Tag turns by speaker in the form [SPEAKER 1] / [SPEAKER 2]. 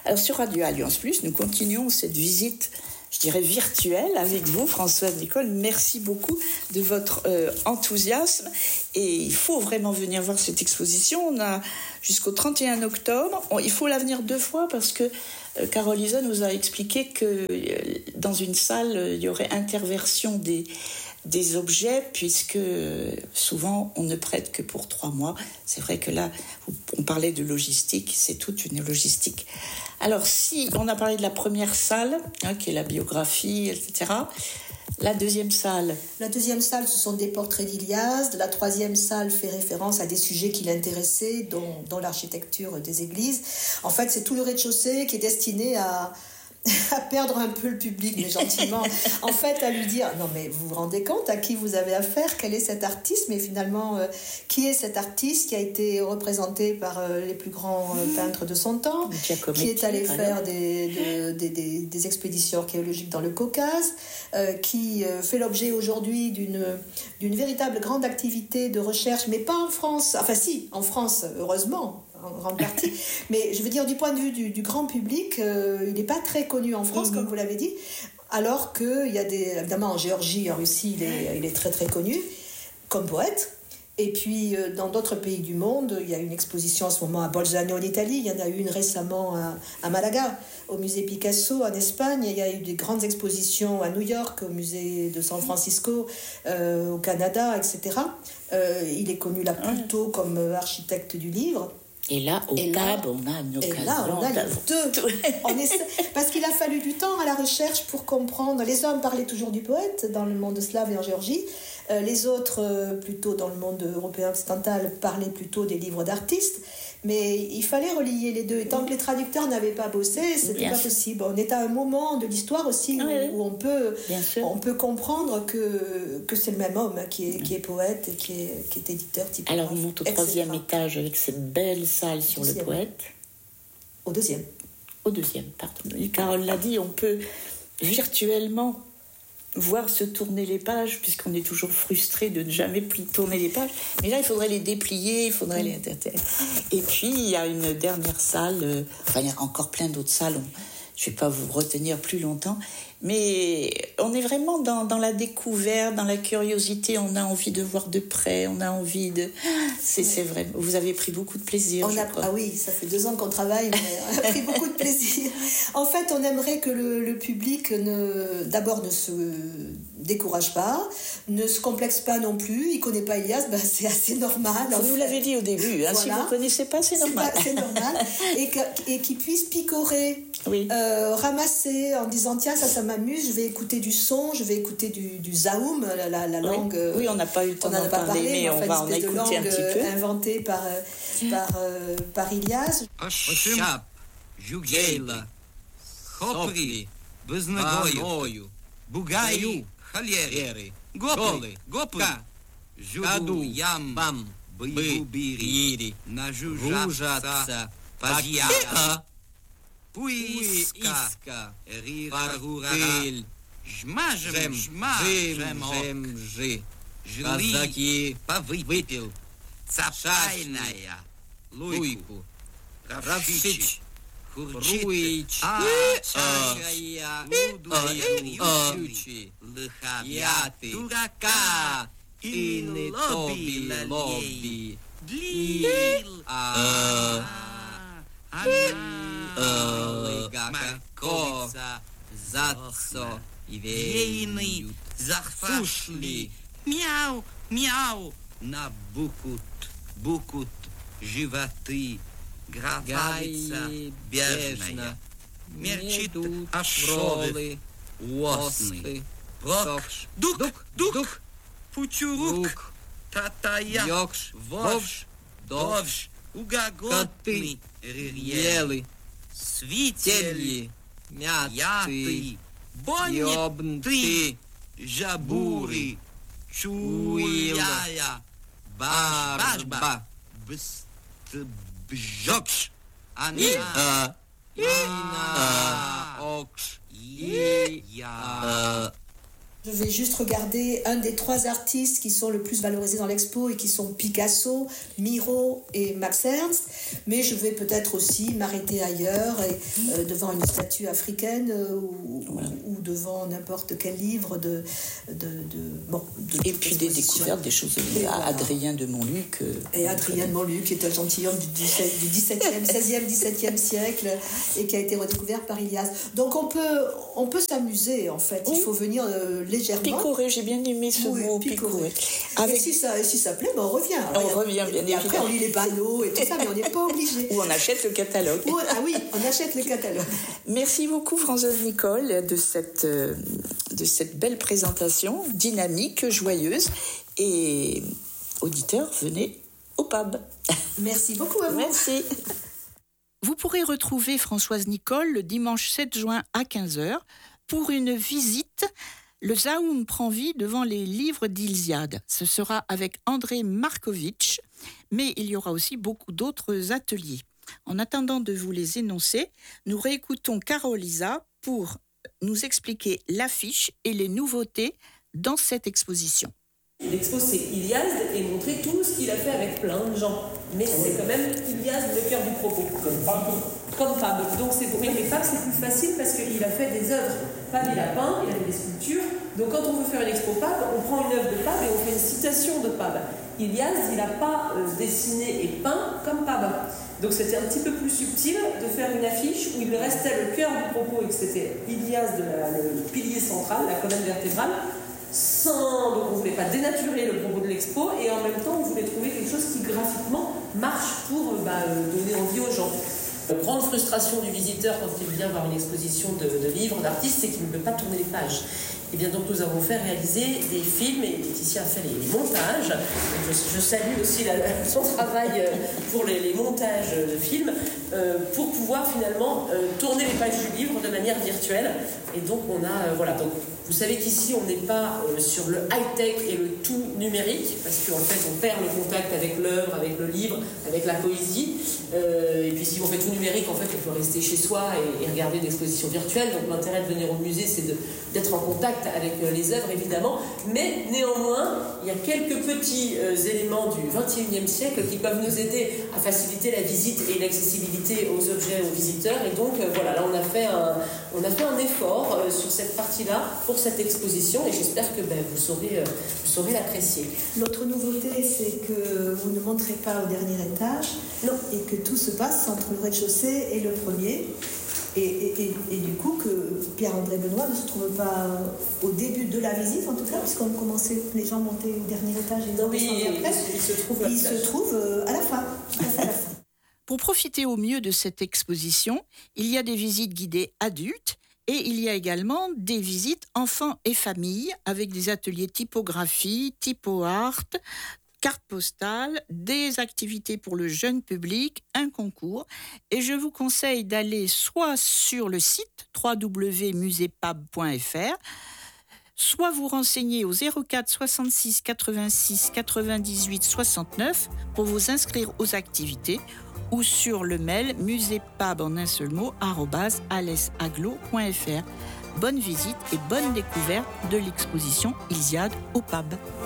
[SPEAKER 1] Alors sur Radio Alliance Plus, nous continuons cette visite, je dirais virtuelle, avec vous, Françoise Nicole. Merci beaucoup de votre enthousiasme. Et il faut vraiment venir voir cette exposition. On a jusqu'au 31 octobre. Il faut la venir 2 fois parce que Carole Isa nous a expliqué que dans une salle, il y aurait interversion des objets, puisque souvent on ne prête que pour 3 mois. C'est vrai que là, on parlait de logistique, c'est toute une logistique. Alors, si on a parlé de la première salle, qui est la biographie, etc., la deuxième salle.
[SPEAKER 2] La deuxième salle, ce sont des portraits d'Iliade. La troisième salle fait référence à des sujets qui l'intéressaient, dont l'architecture des églises. En fait, c'est tout le rez-de-chaussée qui est destiné à perdre un peu le public, mais gentiment. En fait, à lui dire, non mais vous vous rendez compte à qui vous avez affaire, quel est cet artiste, mais finalement, qui est cet artiste qui a été représenté par les plus grands peintres de son temps, qui est allé faire des expéditions archéologiques dans le Caucase, qui fait l'objet aujourd'hui d'une véritable grande activité de recherche, mais pas en France, enfin si, en France, heureusement, en grande partie, mais je veux dire du point de vue du grand public, il n'est pas très connu en France, comme vous l'avez dit, alors qu'il y a évidemment en Géorgie, en Russie, il est très très connu comme poète. Et puis dans d'autres pays du monde, il y a une exposition en ce moment à Bolzano en Italie, il y en a eu une récemment à Malaga, au musée Picasso en Espagne, il y a eu des grandes expositions à New York, au musée de San Francisco, au Canada, etc. Il est connu là plutôt comme architecte du livre.
[SPEAKER 1] Et là, au CAB, on a une occasion.
[SPEAKER 2] Et là, on a les deux. Parce qu'il a fallu du temps à la recherche pour comprendre. Les hommes parlaient toujours du poète dans le monde slave et en Géorgie. Les autres, plutôt dans le monde européen occidental, parlaient plutôt des livres d'artistes. Mais il fallait relier les deux. Et tant que les traducteurs n'avaient pas bossé, c'était pas possible. On est à un moment de l'histoire aussi où on peut comprendre que c'est le même homme qui est poète et qui est éditeur. Typographe,
[SPEAKER 1] alors, on monte au 3e étage avec cette belle salle sur le poète.
[SPEAKER 2] Au 2e.
[SPEAKER 1] Au 2e, pardon. Carole l'a dit, on peut virtuellement voir se tourner les pages, puisqu'on est toujours frustré de ne jamais tourner les pages. Mais là, il faudrait les déplier, il faudrait les... Et puis, il y a une dernière salle, il y a encore plein d'autres salles, je ne vais pas vous retenir plus longtemps, mais on est vraiment dans la découverte, dans la curiosité, on a envie de voir de près, on a envie de... C'est vrai, vous avez pris beaucoup de plaisir,
[SPEAKER 2] Ah oui, ça fait 2 ans qu'on travaille, mais on a pris beaucoup de plaisir. En fait, on aimerait que le public d'abord ne se décourage pas, ne se complexe pas non plus, il ne connaît pas Ilias, c'est assez normal.
[SPEAKER 1] Vous l'avez dit au début, voilà. Si vous ne connaissez pas, c'est normal.
[SPEAKER 2] C'est normal, et qu'il puisse picorer, ramasser en disant tiens, ça m'amuse, je vais écouter du son, je vais écouter du zaoum, la langue.
[SPEAKER 1] Oui, on n'a pas eu le temps d'en parler, mais on va en écouter un petit peu.
[SPEAKER 2] Inventée par Ilias.
[SPEAKER 3] Шап, Жугейла, Хопри, Безногою, Бугаю, Халери, Гопы, Жуду, Ям, Бам, Бибири, Нажужаться, Пазья, Пуиска, Рираруриль, Жмажем, Жли, Повыпил, Цапайная, Луйку, Равшич, Хурчич, Чая, Лудуючи, Лыхавяты, Дурака, Ины, Тоби, Лобби, Длил, Маковица, Зацо, Ивейный, Захсушли, Мяу, мяу, на букут, животы, гравица, бежная, мерчит ашовы, осны, прокш, дук, пучурук, татая, йокш, вовш, довш, угаготный, рирьелы, свительи, мяты, бонни, жабуры, Чуяя, Бажба, Бжокш, Ана, Ина, Окш, Я,
[SPEAKER 2] Je vais juste regarder un des 3 artistes qui sont le plus valorisés dans l'expo et qui sont Picasso, Miro et Max Ernst. Mais je vais peut-être aussi m'arrêter ailleurs, et, devant une statue africaine ou devant n'importe quel livre
[SPEAKER 1] et puis des découvertes, des choses liées à Adrien de Montluc.
[SPEAKER 2] Et Adrien de Montluc, qui est un gentilhomme du 16e, 17e siècle et qui a été redécouvert par Ilias. Donc on peut s'amuser en fait. Il faut venir légèrement.
[SPEAKER 1] Picorer, j'ai bien aimé ce mot, picorer.
[SPEAKER 2] Et si ça plaît, on revient.
[SPEAKER 1] Alors, on revient, bien évidemment.
[SPEAKER 2] Après, on lit les panneaux et tout ça, mais on n'est pas obligé.
[SPEAKER 1] Ou on achète le catalogue.
[SPEAKER 2] On achète le catalogue.
[SPEAKER 1] Merci beaucoup, Françoise Nicole, de cette belle présentation, dynamique, joyeuse. Et auditeurs, venez au pub.
[SPEAKER 2] Merci beaucoup à vous.
[SPEAKER 1] Merci. Vous pourrez retrouver Françoise Nicole le dimanche 7 juin à 15h pour une visite. Le Zaoum prend vie devant les livres d'Iliade. Ce sera avec André Markovitch, mais il y aura aussi beaucoup d'autres ateliers. En attendant de vous les énoncer, nous réécoutons Carole Isa pour nous expliquer l'affiche et les nouveautés dans cette exposition.
[SPEAKER 4] L'expo, c'est Iliade et montrer tout ce qu'il a fait avec plein de gens. Mais c'est quand même Iliade le cœur du propos. Comme Fab. Donc c'est pour mais Fab, c'est plus facile parce qu'il a fait des œuvres. Fab, il a peint, il a fait des sculptures. Donc quand on veut faire une expo Fab, on prend une œuvre de Fab et on fait une citation de Fab. Iliade, il n'a pas dessiné et peint comme Fab. Donc c'était un petit peu plus subtil de faire une affiche où il restait le cœur du propos et que c'était Iliade, le pilier central, la colonne vertébrale. Donc on ne voulait pas dénaturer le propos de l'expo et en même temps on voulait trouver quelque chose qui graphiquement marche pour donner envie aux gens. La grande frustration du visiteur quand il vient voir une exposition de livres, d'artistes, c'est qu'il ne peut pas tourner les pages. Et bien donc nous avons fait réaliser des films et Laetitia a fait les montages. Je salue aussi son travail pour les montages de films pour pouvoir finalement tourner les pages du livre de manière virtuelle. Et donc on a donc vous savez qu'ici on n'est pas sur le high-tech et le tout numérique parce qu'en fait on perd le contact avec l'œuvre, avec le livre, avec la poésie. Et puis si on fait tout numérique, en fait on peut rester chez soi et regarder une exposition virtuelle. Donc l'intérêt de venir au musée, c'est d'être en contact avec les œuvres évidemment, mais néanmoins il y a quelques petits éléments du XXIe siècle qui peuvent nous aider à faciliter la visite et l'accessibilité aux objets, aux visiteurs. Et donc là on a fait un effort sur cette partie-là pour cette exposition et j'espère que vous saurez l'apprécier.
[SPEAKER 2] L'autre nouveauté, c'est que vous ne montrez pas au dernier étage.
[SPEAKER 4] Non.
[SPEAKER 2] Et que tout se passe entre le rez-de-chaussée et le premier. Et du coup que Pierre-André Benoît ne se trouve pas au début de la visite, en tout cas, puisqu'on commençait, les gens montaient au dernier étage et
[SPEAKER 4] non, il se trouve
[SPEAKER 2] à la fin, tout à fait à la fin.
[SPEAKER 1] Pour profiter au mieux de cette exposition, il y a des visites guidées adultes et il y a également des visites enfants et familles avec des ateliers typographie, typo-art, carte postale, des activités pour le jeune public, un concours. Et je vous conseille d'aller soit sur le site www.musepab.fr, soit vous renseigner au 04 66 86 98 69 pour vous inscrire aux activités ou sur le mail musepab en un seul mot @alesaglo.fr. Bonne visite et bonne découverte de l'exposition Iliade au Pab.